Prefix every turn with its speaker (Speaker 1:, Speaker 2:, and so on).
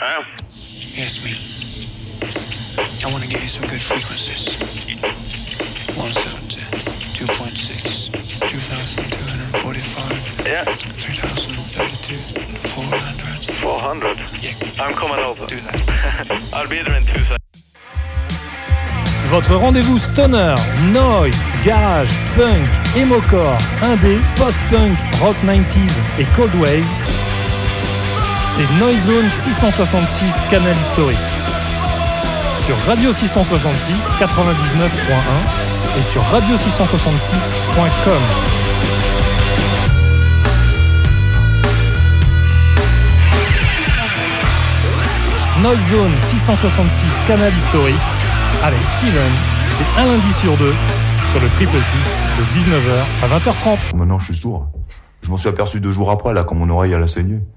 Speaker 1: Huh?
Speaker 2: Yes, me. I want to give you some good frequencies. 170, 2.6, 2,245.
Speaker 1: Yeah.
Speaker 2: 3,032, 400.
Speaker 1: 400?
Speaker 2: Yeah.
Speaker 1: I'm coming over.
Speaker 2: Do that.
Speaker 1: I'll be there in 2 seconds.
Speaker 3: Votre rendez-vous stoner, noise, garage, punk, emocore, indé, post-punk, rock 90s et cold wave, c'est Noise Zone 666 Canal Historique. Sur Radio 666 99.1 et sur radio666.com. Noise Zone 666 Canal Historique avec Steven, c'est un lundi sur deux sur le 666 de 19h à 20h30.
Speaker 4: Maintenant je suis sourd. Je m'en suis aperçu 2 jours après là quand mon oreille elle a saigné.